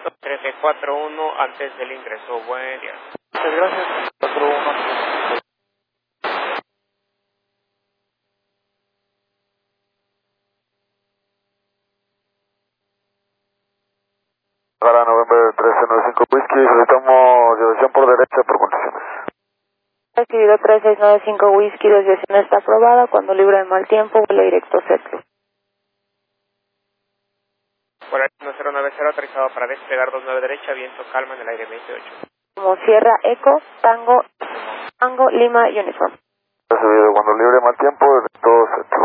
341 antes del ingreso. Buen día. Muchas gracias. 41. Para November 1395 Whisky, solicitamos dirección por derecha por condición. Recibido 3695 Whisky, desviación está aprobada. Cuando libre de mal tiempo, vuelo directo Setlo. Por el 1090 autorizado para despegar 29 derecha, viento calma en el aire 28. Como Sierra Eco, Tango, Lima, Uniform. Recibido cuando libre de mal tiempo, directo Setlo.